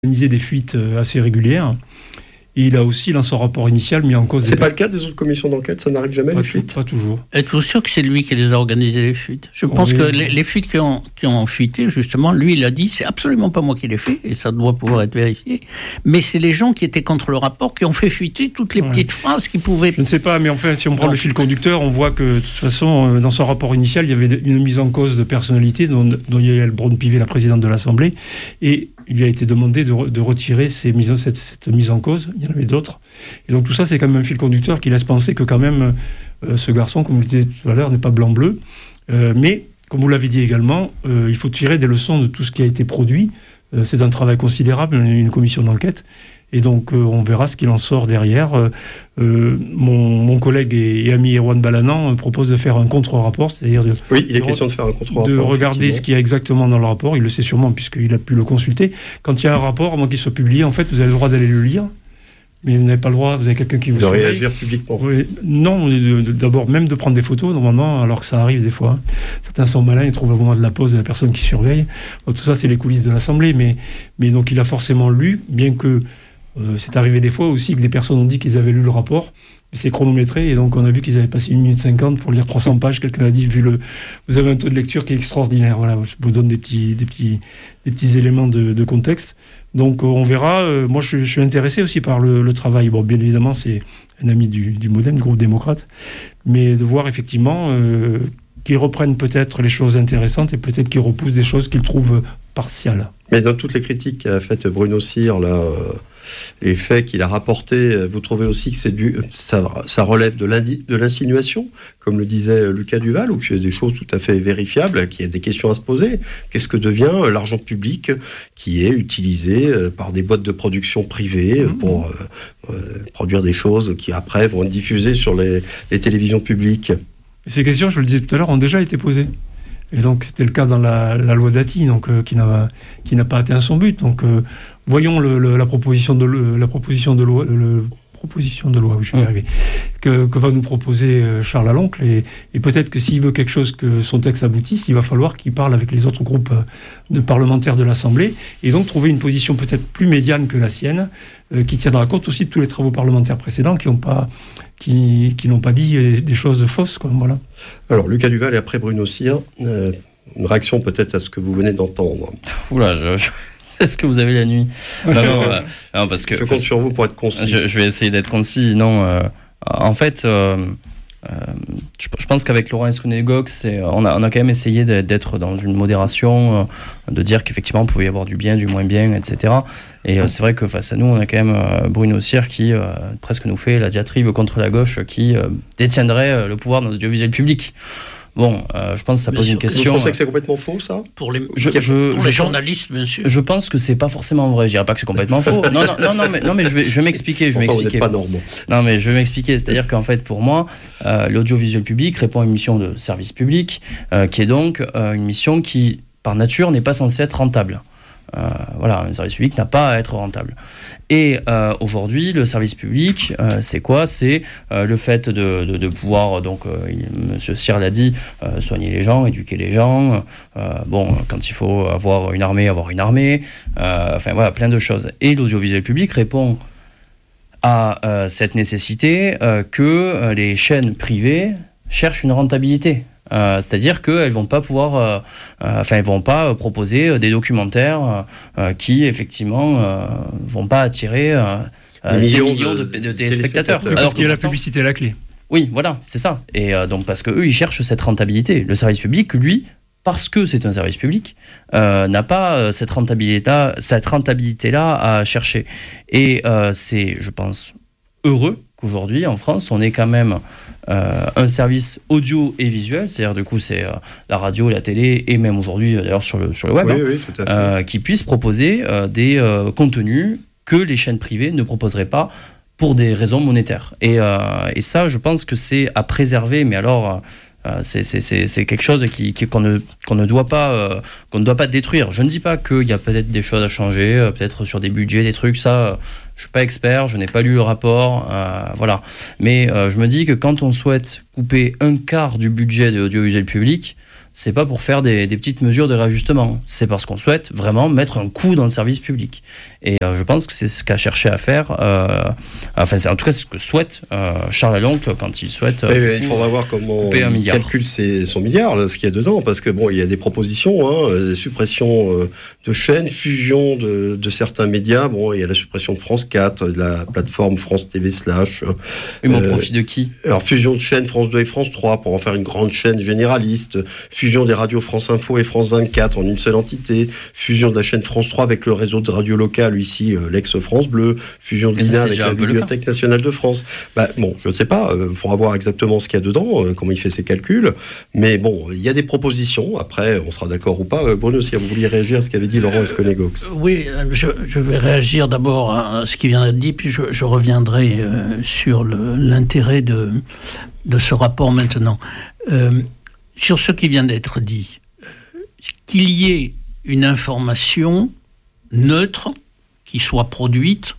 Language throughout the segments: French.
organisé des fuites assez régulières. Et il a aussi, dans son rapport initial, mis en cause... C'est pas le cas des autres commissions d'enquête, ça n'arrive jamais, les fuites? Pas toujours. Êtes-vous sûr que c'est lui qui les a organisées, les fuites? Je pense que les fuites qui ont fuité, justement, lui, il a dit, c'est absolument pas moi qui l'ai fait, et ça doit pouvoir être vérifié, mais c'est les gens qui étaient contre le rapport qui ont fait fuiter toutes les petites phrases qui pouvaient... Je ne sais pas, mais enfin, si on prend le fil conducteur, on voit que, de toute façon, dans son rapport initial, il y avait une mise en cause de personnalité, dont Yaël Braun-Pivet, la présidente de l'Assemblée, et il lui a été demandé de retirer cette mise en cause. Il y en avait d'autres. Et donc tout ça, c'est quand même un fil conducteur qui laisse penser que quand même ce garçon, comme je le disais tout à l'heure, n'est pas blanc-bleu. Mais, comme vous l'avez dit également, il faut tirer des leçons de tout ce qui a été produit. C'est un travail considérable, une commission d'enquête. Et donc on verra ce qu'il en sort derrière. Mon collègue et ami Erwan Balanan propose de faire un contre-rapport, c'est-à-dire il est question de faire un contre-rapport. De regarder ce qu'il y a exactement dans le rapport. Il le sait sûrement puisqu'il a pu le consulter. Quand il y a un rapport, avant qu'il soit publié, en fait, vous avez le droit d'aller le lire. Mais vous n'avez pas le droit, vous avez quelqu'un qui vous surveille. De réagir publiquement. Non, d'abord même de prendre des photos, normalement, alors que ça arrive des fois. Certains sont malins, ils trouvent au moment de la pause de la personne qui surveille. Donc, tout ça, c'est les coulisses de l'Assemblée. Mais donc, il a forcément lu, bien que c'est arrivé des fois aussi que des personnes ont dit qu'ils avaient lu le rapport. C'est chronométré, et donc on a vu qu'ils avaient passé 1 minute 50 pour lire 300 pages. Quelqu'un a dit, vous avez un taux de lecture qui est extraordinaire. Voilà, je vous donne des petits éléments de contexte. Donc on verra. Moi, je suis intéressé aussi par le travail. Bon, bien évidemment, c'est un ami du MoDem, du groupe démocrate, mais de voir effectivement qu'ils reprennent peut-être les choses intéressantes et peut-être qu'ils repoussent des choses qu'ils trouvent partiales. Mais dans toutes les critiques qu'a faites Bruno Cyr, là, les faits qu'il a rapportés, vous trouvez aussi que ça relève de l'insinuation, comme le disait Lucas Duval, ou que c'est des choses tout à fait vérifiables, qu'il y a des questions à se poser? Qu'est-ce que devient l'argent public qui est utilisé par des boîtes de production privées pour produire des choses qui après vont être diffusées sur les télévisions publiques? Ces questions, je le disais tout à l'heure, ont déjà été posées. Et donc, c'était le cas dans la loi Dati, donc, qui n'a pas atteint son but. Donc, voyons la proposition de loi, oui, je vais y arriver, que va nous proposer Charles Aloncle. Et peut-être que s'il veut quelque chose, que son texte aboutisse, il va falloir qu'il parle avec les autres groupes de parlementaires de l'Assemblée, et donc trouver une position peut-être plus médiane que la sienne, qui tiendra compte aussi de tous les travaux parlementaires précédents qui n'ont pas dit des choses fausses, quoi, voilà. Alors, Lucas Duval et après Bruno Cyr, une réaction peut-être à ce que vous venez d'entendre. Oula, c'est ce que vous avez la nuit. Non, parce que... Je compte sur vous pour être concis. Je vais essayer d'être concis. Non, en fait... je pense qu'avec Laurent Escronegox, on a quand même essayé d'être dans une modération, de dire qu'effectivement on pouvait y avoir du bien, du moins bien, etc. Et c'est vrai que face à nous, on a quand même Bruno Cyr qui presque nous fait la diatribe contre la gauche qui détiendrait le pouvoir dans l'audiovisuel public. Bon, je pense que ça pose une question. Vous pensez que c'est complètement faux, ça? Pour les journalistes, bien sûr. Je pense que c'est pas forcément vrai. Je dirais pas que c'est complètement faux. Non, mais je vais m'expliquer. Vous n'êtes pas normaux. Non, mais je vais m'expliquer. C'est-à-dire qu'en fait, pour moi, l'audiovisuel public répond à une mission de service public, qui est donc une mission qui, par nature, n'est pas censée être rentable. Voilà, un service public n'a pas à être rentable. Et aujourd'hui, le service public, c'est quoi? C'est le fait de pouvoir, donc, M. Cyr l'a dit, soigner les gens, éduquer les gens. Quand il faut avoir une armée. Enfin, voilà, plein de choses. Et l'audiovisuel public répond à cette nécessité que les chaînes privées cherchent une rentabilité. C'est-à-dire qu'elles vont pas pouvoir, elles vont pas proposer des documentaires qui effectivement vont pas attirer des millions de téléspectateurs. Parce qu'il y a la publicité à la clé. Oui, voilà, c'est ça. Et donc parce que eux, ils cherchent cette rentabilité. Le service public, lui, parce que c'est un service public, n'a pas cette rentabilité-là à chercher. Et c'est, je pense, heureux qu'aujourd'hui, en France, on ait quand même un service audio et visuel, c'est-à-dire du coup c'est la radio, la télé et même aujourd'hui d'ailleurs sur le web, oui, tout à fait. Qui puissent proposer des contenus que les chaînes privées ne proposeraient pas pour des raisons monétaires. Et ça, je pense que c'est à préserver, mais alors... c'est quelque chose qu'on ne doit pas détruire. Je ne dis pas qu'il y a peut-être des choses à changer, peut-être sur des budgets, des trucs, ça, je suis pas expert, je n'ai pas lu le rapport, voilà. Mais je me dis que quand on souhaite couper un quart du budget de l'audiovisuel public, c'est pas pour faire des petites mesures de réajustement, c'est parce qu'on souhaite vraiment mettre un coup dans le service public. Et je pense que c'est ce qu'a cherché à faire, en tout cas, c'est ce que souhaite Charles Aloncle quand il souhaite. Il faudra voir comment il calcule son milliard, là, ce qu'il y a dedans, parce que il y a des propositions, des suppressions de chaînes, fusion de certains médias. Il y a la suppression de France 4, de la plateforme France TV /. Mais au profit de qui ? Alors, fusion de chaînes France 2 et France 3 pour en faire une grande chaîne généraliste, fusion des radios France Info et France 24 en une seule entité, fusion de la chaîne France 3 avec le réseau de radio locales, ici l'ex-France Bleu, fusion de l'INA avec la Bibliothèque nationale de France. Je ne sais pas, il faudra voir exactement ce qu'il y a dedans, comment il fait ses calculs, mais il y a des propositions, après on sera d'accord ou pas. Bruno, si vous vouliez réagir à ce qu'avait dit Laurent Esconet-Gox. Oui, je vais réagir d'abord à ce qui vient d'être dit, puis je reviendrai sur l'intérêt de ce rapport maintenant. Sur ce qui vient d'être dit, qu'il y ait une information neutre qui soit produite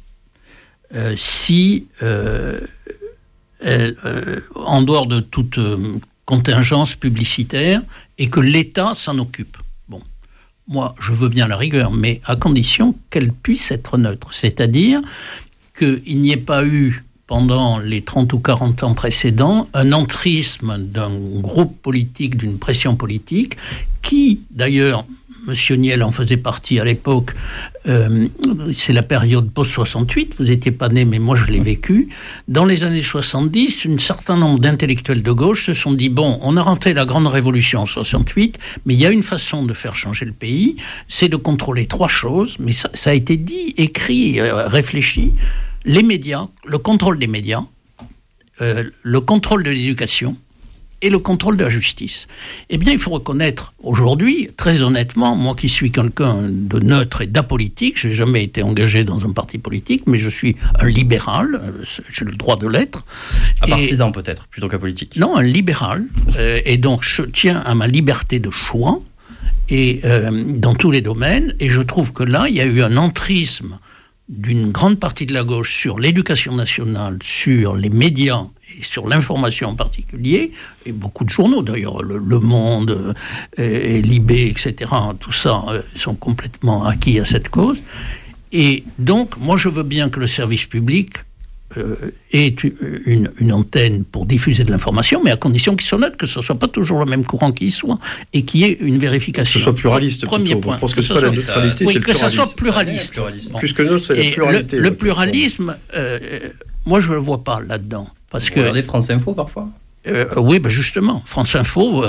en dehors de toute contingence publicitaire et que l'État s'en occupe. Moi, je veux bien la rigueur, mais à condition qu'elle puisse être neutre. C'est-à-dire qu'il n'y ait pas eu, pendant les 30 ou 40 ans précédents, un entrisme d'un groupe politique, d'une pression politique, qui, d'ailleurs, M. Niel en faisait partie à l'époque, c'est la période post-68, vous n'étiez pas né, mais moi je l'ai vécu. Dans les années 70, un certain nombre d'intellectuels de gauche se sont dit, on a rentré la grande révolution en 68, mais il y a une façon de faire changer le pays, c'est de contrôler 3 choses, mais ça a été dit, écrit, réfléchi, les médias, le contrôle des médias, le contrôle de l'éducation, et le contrôle de la justice. Eh bien, il faut reconnaître aujourd'hui, très honnêtement, moi qui suis quelqu'un de neutre et d'apolitique, je n'ai jamais été engagé dans un parti politique, mais je suis un libéral, j'ai le droit de l'être. Un partisan peut-être, plutôt qu'un politique. Non, un libéral. Et donc, je tiens à ma liberté de choix, et dans tous les domaines, et je trouve que là, il y a eu un entrisme d'une grande partie de la gauche sur l'éducation nationale, sur les médias et sur l'information en particulier, et beaucoup de journaux d'ailleurs, Le Monde, et Libé, etc., tout ça sont complètement acquis à cette cause. Et donc, moi je veux bien que le service public ait une antenne pour diffuser de l'information, mais à condition qu'il soit neutre, que ce ne soit pas toujours le même courant qui y soit, et qu'il y ait une vérification. Que ce soit pluraliste. Premier point. Je pense que ce n'est pas la neutralité, c'est le pluralisme. Que ce soit pluraliste. Plus que neutre, c'est la pluralité. Le pluralisme, moi je ne le vois pas là-dedans. Parce que regardez France Info parfois. Oui, justement, France Info,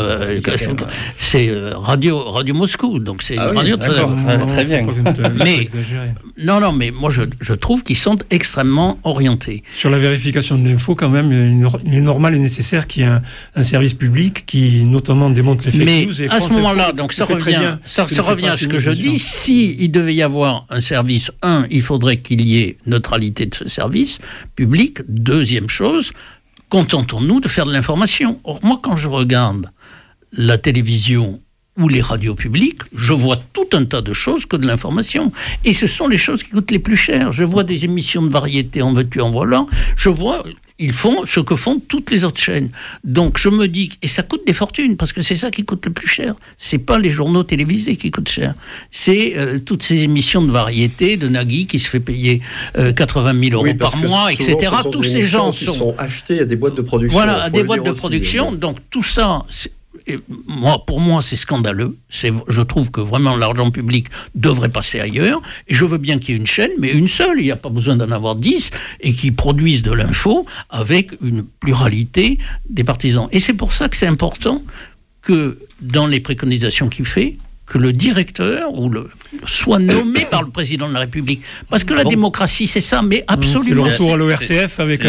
c'est Radio Moscou, donc c'est une radio très bien. Mais mais moi je trouve qu'ils sont extrêmement orientés. Sur la vérification de l'info, quand même, il est normal et nécessaire qu'il y ait un service public qui notamment démonte les fake news. Mais à ce moment-là, donc ça revient à ce que je dis. Si il devait y avoir un service, il faudrait qu'il y ait neutralité de ce service public. Deuxième chose, contentons-nous de faire de l'information. Or, moi, quand je regarde la télévision ou les radios publiques, je vois tout un tas de choses que de l'information. Et ce sont les choses qui coûtent les plus chères. Je vois des émissions de variété, en veux-tu, en voilà. Je vois, ils font ce que font toutes les autres chaînes. Donc, je me dis, et ça coûte des fortunes, parce que c'est ça qui coûte le plus cher. C'est pas les journaux télévisés qui coûtent cher. C'est toutes ces émissions de variété, de Nagui, qui se fait payer 80 000 euros par mois, etc. Tous ces gens sont achetés à des boîtes de production. Voilà, à des boîtes de production. Donc, tout ça... pour moi, c'est scandaleux. Je trouve que vraiment l'argent public devrait passer ailleurs. Et je veux bien qu'il y ait une chaîne, mais une seule. Il n'y a pas besoin d'en avoir 10 et qui produisent de l'info avec une pluralité des partisans. Et c'est pour ça que c'est important que dans les préconisations qu'il fait, que le directeur soit nommé par le président de la République. Parce que la démocratie, c'est ça, mais absolument. C'est le retour à l'ORTF avec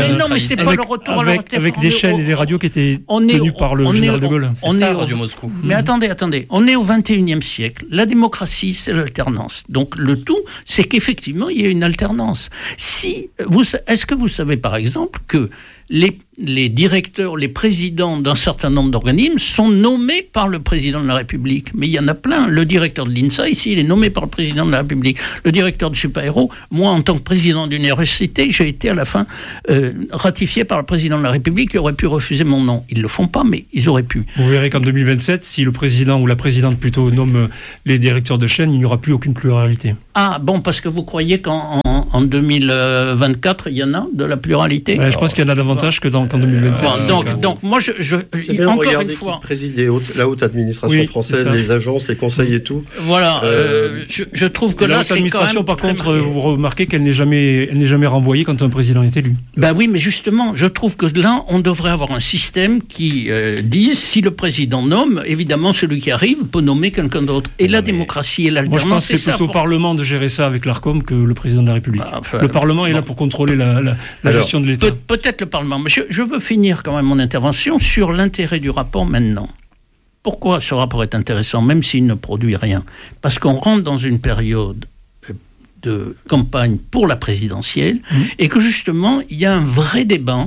avec des chaînes et des radios qui étaient tenues par le général de Gaulle. C'est ça, Radio Moscou. Mais attendez. On est au XXIe siècle. La démocratie, c'est l'alternance. Donc le tout, c'est qu'effectivement, il y a une alternance. Est-ce que vous savez, par exemple, que les directeurs, les présidents d'un certain nombre d'organismes sont nommés par le président de la République. Mais il y en a plein. Le directeur de l'INSA, ici, il est nommé par le président de la République. Le directeur du Super-Héros, moi, en tant que président d'une université, j'ai été à la fin ratifié par le président de la République qui aurait pu refuser mon nom. Ils ne le font pas, mais ils auraient pu. Vous verrez qu'en 2027, si le président ou la présidente plutôt nomme les directeurs de chaîne, il n'y aura plus aucune pluralité. Ah, bon, parce que vous croyez qu'en 2024, il y en a de la pluralité? Je pense qu'il y en a davantage qu'en 2027. Donc moi, c'est bien, encore regardez une fois... qui préside la haute administration française, les agences, les conseils et tout. Voilà, je trouve que la là, haute c'est administration, quand même par contre, vous remarquez qu'elle n'est jamais renvoyée quand un président est élu. Ben oui, mais justement, je trouve que là, on devrait avoir un système qui dise, si le président nomme, évidemment, celui qui arrive peut nommer quelqu'un d'autre. Et la démocratie et l'alternance, moi, je pense que c'est plutôt au Parlement de gérer ça avec l'ARCOM que le président de la République. Le Parlement est là pour contrôler la gestion de l'État. Peut-être le Parlement, mais je veux finir quand même mon intervention sur l'intérêt du rapport maintenant. Pourquoi ce rapport est intéressant, même s'il ne produit rien? Parce qu'on rentre dans une période de campagne pour la présidentielle et que justement, il y a un vrai débat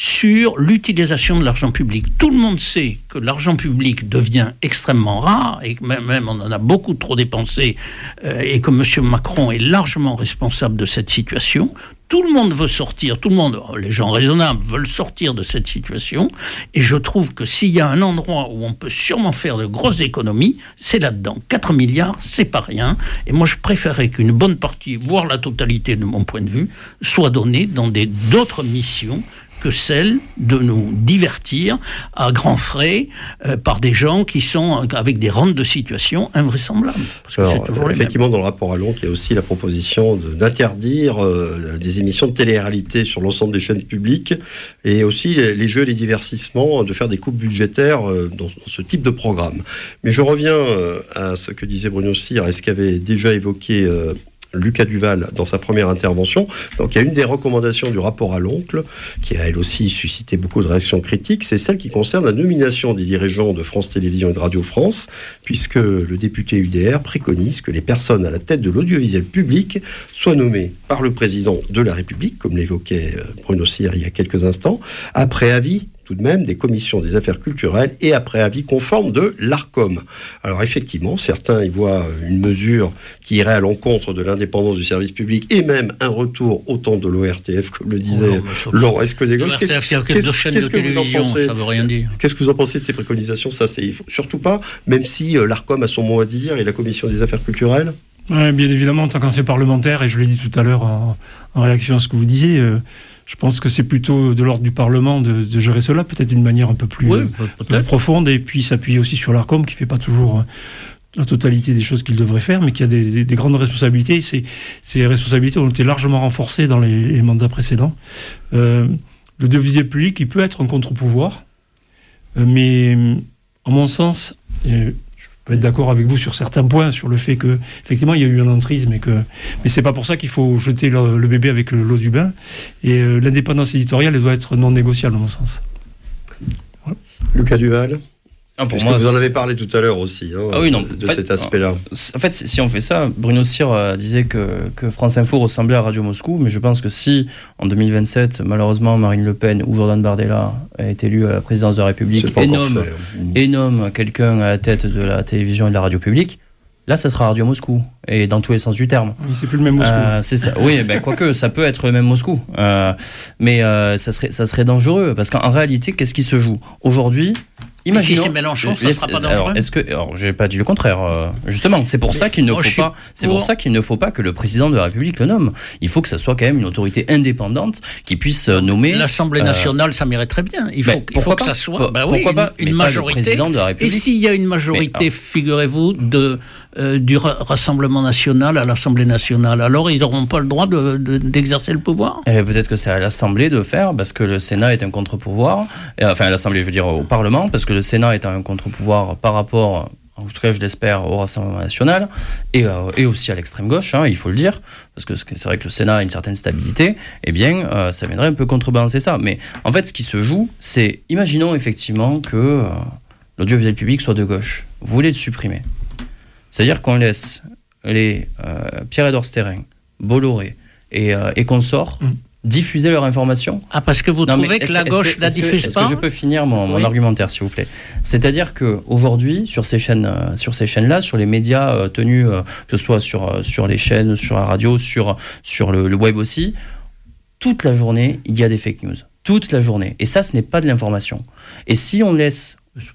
sur l'utilisation de l'argent public. Tout le monde sait que l'argent public devient extrêmement rare et que même on en a beaucoup trop dépensé et que M. Macron est largement responsable de cette situation. Tout le monde veut sortir, les gens raisonnables veulent sortir de cette situation, et je trouve que s'il y a un endroit où on peut sûrement faire de grosses économies, c'est là-dedans. 4 milliards, c'est pas rien, et moi je préférerais qu'une bonne partie, voire la totalité de mon point de vue, soit donnée dans d'autres missions que celle de nous divertir à grands frais par des gens qui sont avec des rentes de situation invraisemblables. Parce que c'est toujours effectivement, dans le rapport Allon, il y a aussi la proposition d'interdire des émissions de télé-réalité sur l'ensemble des chaînes publiques et aussi les jeux et les divertissements, de faire des coupes budgétaires dans ce type de programme. Mais je reviens à ce que disait Bruno Cyr et ce qu'avait déjà évoqué Lucas Duval dans sa première intervention. Donc il y a une des recommandations du rapport à l'oncle qui a elle aussi suscité beaucoup de réactions critiques, c'est celle qui concerne la nomination des dirigeants de France Télévisions et de Radio France, puisque le député UDR préconise que les personnes à la tête de l'audiovisuel public soient nommées par le président de la République, comme l'évoquait Bruno Cyr il y a quelques instants, après avis tout de même des commissions des affaires culturelles et après avis conforme de l'ARCOM. Alors effectivement, certains y voient une mesure qui irait à l'encontre de l'indépendance du service public et même un retour au temps de l'ORTF, comme le disait Laurent Escudegos. Qu'est-ce que vous en pensez? Ça veut rien dire. Qu'est-ce que vous en pensez de ces préconisations? Ça, c'est surtout pas, même si l'ARCOM a son mot à dire et la commission des affaires culturelles. Ouais, bien évidemment, en tant qu'ancien parlementaire, et je l'ai dit tout à l'heure en réaction à ce que vous disiez, je pense que c'est plutôt de l'ordre du Parlement de gérer cela, peut-être d'une manière un peu plus profonde, et puis s'appuyer aussi sur l'ARCOM, qui ne fait pas toujours la totalité des choses qu'il devrait faire, mais qui a des grandes responsabilités. Ces responsabilités ont été largement renforcées dans les mandats précédents. L'audiovisuel public, il peut être un contre-pouvoir, mais en mon sens... Je peux être d'accord avec vous sur certains points, sur le fait qu'effectivement il y a eu un entrisme, mais c'est pas pour ça qu'il faut jeter le bébé avec l'eau du bain. Et l'indépendance éditoriale, elle doit être non négociable, à mon sens. Voilà. Lucas Duval, pour moi, vous en avez parlé tout à l'heure aussi, cet aspect-là. En fait, si on fait ça, Bruno Cyr disait que France Info ressemblait à Radio Moscou, mais je pense que si, en 2027, malheureusement, Marine Le Pen ou Jordan Bardella est élu à la présidence de la République et nomme quelqu'un à la tête de la télévision et de la radio publique, là, ça sera Radio Moscou, et dans tous les sens du terme. Oui, c'est plus le même Moscou. C'est ça. Oui, quoique, ça peut être le même Moscou. Mais ça serait dangereux, parce qu'en réalité, qu'est-ce qui se joue aujourd'hui? Imaginons, si c'est Mélenchon, ça ne sera pas dangereux. Alors, j'ai pas dit le contraire. Justement, c'est pour ça qu'il ne faut pas. C'est pour ça qu'il ne faut pas que le président de la République le nomme. Il faut que ça soit quand même une autorité indépendante qui puisse nommer. L'Assemblée nationale, ça m'irait très bien. Il faut que ça soit. Pourquoi pas une majorité. De la République. Et s'il y a une majorité, figurez-vous, du Rassemblement national à l'Assemblée nationale, alors ils n'auront pas le droit d'exercer le pouvoir. Peut-être que c'est à l'Assemblée de faire, parce que le Sénat est un contre-pouvoir. Enfin, à l'Assemblée, je veux dire au Parlement, parce que le Sénat est un contre-pouvoir par rapport, en tout cas je l'espère, au Rassemblement national et aussi à l'extrême gauche, il faut le dire, parce que c'est vrai que le Sénat a une certaine stabilité, ça viendrait un peu contrebalancer ça. Mais en fait, ce qui se joue, c'est, imaginons effectivement que l'audiovisuel public soit de gauche. Vous voulez le supprimer. C'est-à-dire qu'on laisse les Pierre-Édouard Stérin, Bolloré et consorts diffuser leur information. Ah, parce que vous trouvez que la gauche ne la diffuse pas ? Est-ce que je peux finir mon argumentaire, s'il vous plaît ? C'est-à-dire qu'aujourd'hui, sur ces chaînes-là, sur les médias tenus, que ce soit sur les chaînes, sur la radio, sur le web aussi, toute la journée, il y a des fake news. Toute la journée. Et ça, ce n'est pas de l'information. Et si on laisse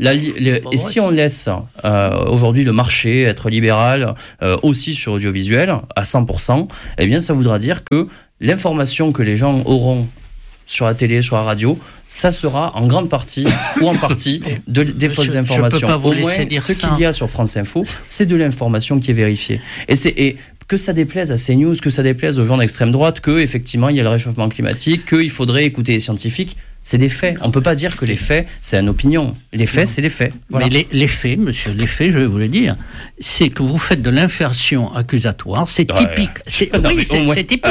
aujourd'hui le marché être libéral aussi sur l'audiovisuel à 100%, eh bien ça voudra dire que l'information que les gens auront sur la télé, sur la radio, ça sera en grande partie ou en partie des fausses informations. Je peux pas vous Au laisser moins, dire ce ça. qu'il y a sur France Info, c'est de l'information qui est vérifiée. Et que ça déplaise à CNews, que ça déplaise aux gens d'extrême droite, qu'effectivement il y a le réchauffement climatique, qu'il faudrait écouter les scientifiques, c'est des faits. On ne peut pas dire que les faits, c'est une opinion. Les faits, c'est les faits. Voilà. Mais les faits, monsieur, les faits, je vais vous le dire, c'est que vous faites de l'inversion accusatoire. C'est typique. C'est typique.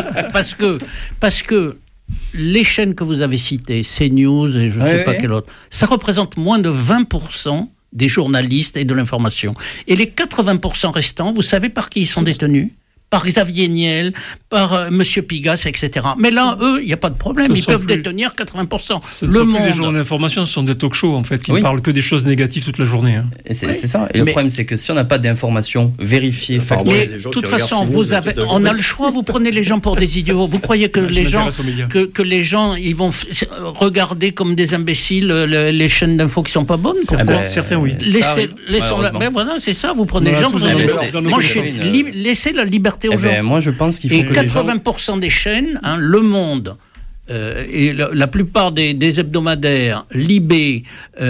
Parce que les chaînes que vous avez citées, CNews et je ne sais pas quelle autre, ça représente moins de 20% des journalistes et de l'information. Et les 80% restants, vous savez par qui ils sont détenus ? Par Xavier Niel, par M. Pigasse, etc. Mais là, eux, il n'y a pas de problème. Ils peuvent détenir 80%. Ce ne sont plus des journaux d'information, ce sont des talk-shows, en fait, qui ne parlent que des choses négatives toute la journée. Hein. Et c'est ça. Et le problème, c'est que si on n'a pas d'informations vérifiées, mais de toute façon, on a le choix. Vous prenez les gens pour des idiots. Vous croyez que les gens, ils vont regarder comme des imbéciles les chaînes d'infos qui ne sont pas bonnes ? Certains, oui. Voilà, c'est ça. Vous prenez les gens pour des imbéciles. Laissez la liberté aux gens. Moi, je pense qu'il faut que 80% des chaînes, Le Monde, et la plupart des hebdomadaires, Libé,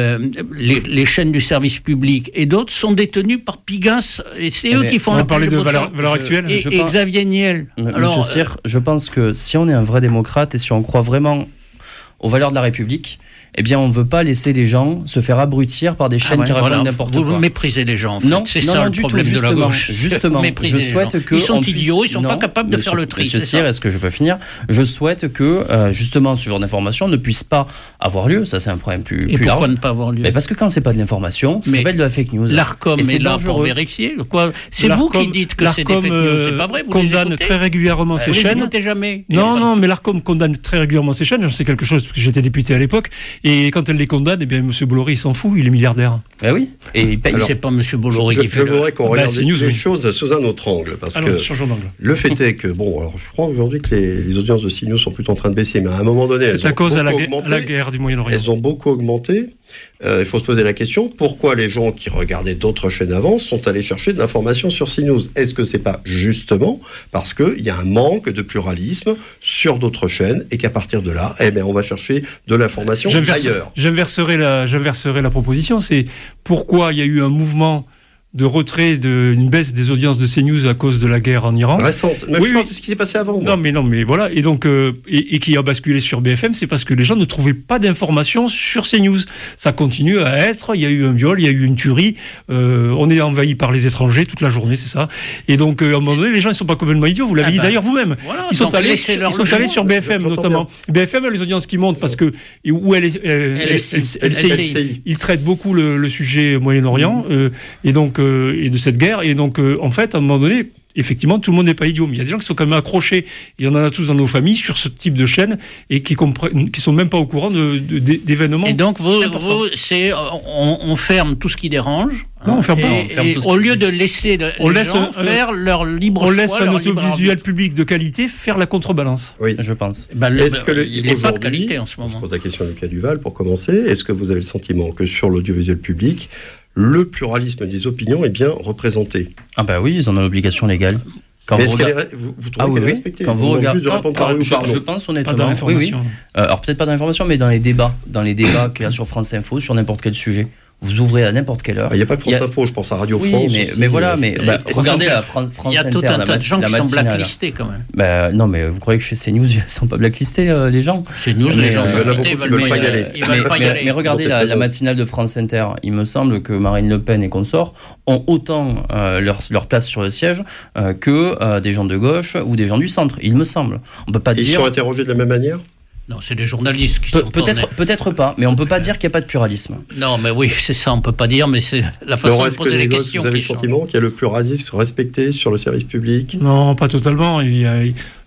les chaînes du service public et d'autres sont détenus par Pigasse, et c'est eux qui font la parler de valeur actuelle. Et Xavier Niel. Monsieur Cyr, je pense que si on est un vrai démocrate et si on croit vraiment aux valeurs de la République, eh bien, on ne veut pas laisser les gens se faire abrutir par des chaînes qui racontent n'importe quoi. Vous méprisez les gens, en fait. Non, c'est ça le problème de la gauche. Justement, je souhaite que... Ils sont idiots, ils ne sont pas capables de faire le tri. Monsieur Cyr, est-ce que je peux finir ? Je souhaite que, justement, ce genre d'information ne puisse pas avoir lieu. Ça, c'est un problème plus large. Et pourquoi ne pas avoir lieu ? Mais parce que quand ce n'est pas de l'information, ça s'appelle de la fake news. L'ARCOM est là pour vérifier. C'est vous qui dites que c'est des fake news, c'est pas vrai ? L'ARCOM condamne très régulièrement ces chaînes. Vous les écoutez jamais ? Non, mais l'ARCOM condamne très régulièrement ces chaînes. J'en sais quelque chose, parce que j'étais député à l'époque. Et quand elle les condamne, eh bien, M. Bolloré, il s'en fout, il est milliardaire. Ben oui, et il paye. C'est pas M. Bolloré qui fait Je voudrais qu'on regarde les choses sous un autre angle. Parce que changeons d'angle. Le fait est que, je crois aujourd'hui que les audiences de CNews sont plutôt en train de baisser, mais à un moment donné, c'est à cause de la guerre du Moyen-Orient. Elles ont beaucoup augmenté. Il faut se poser la question, pourquoi les gens qui regardaient d'autres chaînes avant sont allés chercher de l'information sur CNews ? Est-ce que c'est pas justement parce qu'il y a un manque de pluralisme sur d'autres chaînes et qu'à partir de là, on va chercher de l'information ailleurs ? J'inverserai la proposition, c'est pourquoi il y a eu un mouvement de retrait, une baisse des audiences de CNews à cause de la guerre en Iran. Récente. Même je pense ce qui s'est passé avant. Non, mais voilà. Et donc, et qui a basculé sur BFM, c'est parce que les gens ne trouvaient pas d'informations sur CNews. Ça continue à être. Il y a eu un viol, il y a eu une tuerie. On est envahi par les étrangers toute la journée, c'est ça. Et donc, à un moment donné, les gens, ils sont pas complètement idiots. Vous l'avez dit d'ailleurs vous-même. Voilà, ils sont allés sur BFM notamment. BFM a les audiences qui montent parce que où il traite beaucoup le sujet Moyen-Orient et donc et de cette guerre. Et donc, en fait, à un moment donné, effectivement, tout le monde n'est pas idiot. Mais il y a des gens qui sont quand même accrochés, et on en a tous dans nos familles, sur ce type de chaîne, et qui sont même pas au courant d'événements. Et donc, on ferme tout ce qui dérange. Non, on ferme pas. Au lieu de laisser les gens faire leur libre choix. On laisse un audiovisuel public de qualité faire la contrebalance. Oui, je pense. Il n'est pas de qualité en ce moment. Je pose la question à Lucas Duval pour commencer. Est-ce que vous avez le sentiment que sur l'audiovisuel public, le pluralisme des opinions est bien représenté ? Ah bah oui, ils ont une obligation légale. Est-ce qu'elle vous trouvez qu'elle est respectée ? Quand vous regardez, je pense honnêtement, oui. Alors peut-être pas d'information, mais dans les débats qu'il y a sur France Info, sur n'importe quel sujet, vous ouvrez à n'importe quelle heure. Il n'y a pas que France Info, je pense à Radio France. Mais voilà, regardez la France Inter. Il y a tout un tas de gens qui sont blacklistés quand même. Non, mais vous croyez que chez CNews, ils ne sont pas blacklistés, les gens ? CNews, les gens il y en a beaucoup qui ne veulent pas y aller. Mais regardez la matinale de France Inter. Il me semble que Marine Le Pen et consorts ont autant leur place sur le siège que des gens de gauche ou des gens du centre, il me semble. On peut pas dire. Ils sont interrogés de la même manière ? Non, c'est des journalistes qui sont peut-être pas, mais on ne peut pas dire qu'il n'y a pas de pluralisme. Non, mais oui, c'est ça, on ne peut pas dire, mais c'est la façon de poser les questions. Vous avez le sentiment qu'il y a le pluralisme respecté sur le service public ? Non, pas totalement.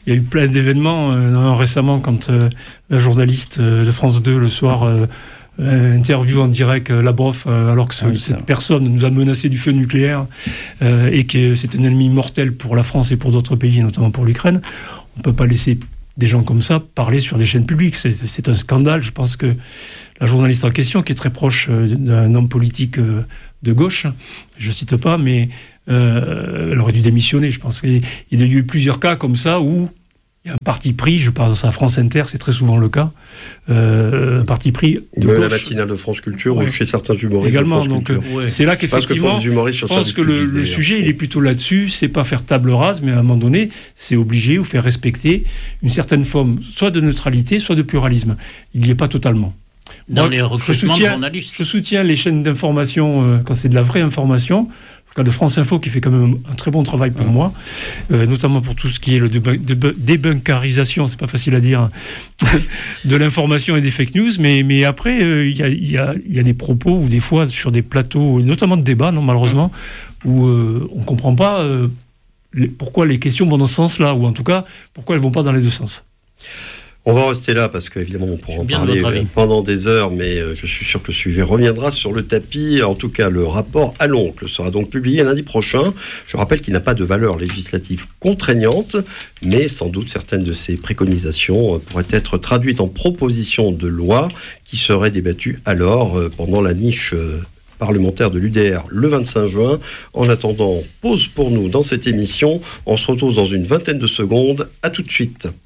il y a eu plein d'événements récemment quand la journaliste de France 2 le soir interview en direct Lavrov alors que cette personne nous a menacé du feu nucléaire et que c'est un ennemi mortel pour la France et pour d'autres pays, notamment pour l'Ukraine. On ne peut pas laisser des gens comme ça parler sur des chaînes publiques. C'est un scandale. Je pense que la journaliste en question, qui est très proche d'un homme politique de gauche, je ne cite pas, mais elle aurait dû démissionner, je pense. Il y a eu plusieurs cas comme ça où il y a un parti pris, je pense à France Inter, c'est très souvent le cas, un parti pris de gauche. La matinale de France Culture, ou chez certains humoristes également, de France Culture. C'est là qu'effectivement, je pense que le sujet, il est plutôt là-dessus, c'est pas faire table rase, mais à un moment donné, c'est obligé ou faire respecter une certaine forme, soit de neutralité, soit de pluralisme. Il n'y est pas totalement. Dans les recrutements de journalistes. Je soutiens les chaînes d'information quand c'est de la vraie information. Le cas de France Info qui fait quand même un très bon travail pour moi, notamment pour tout ce qui est le débunkarisation, c'est pas facile à dire, de l'information et des fake news. Mais après, il y a des propos ou des fois sur des plateaux, notamment de débat, malheureusement, où on comprend pas pourquoi les questions vont dans ce sens-là, ou en tout cas pourquoi elles vont pas dans les deux sens. On va rester là parce qu'évidemment on pourra en parler pendant des heures, mais je suis sûr que le sujet reviendra sur le tapis. En tout cas, le rapport à l'oncle sera donc publié lundi prochain. Je rappelle qu'il n'a pas de valeur législative contraignante, mais sans doute certaines de ses préconisations pourraient être traduites en propositions de loi qui seraient débattues alors pendant la niche parlementaire de l'UDR le 25 juin. En attendant, pause pour nous dans cette émission. On se retrouve dans une vingtaine de secondes. À tout de suite.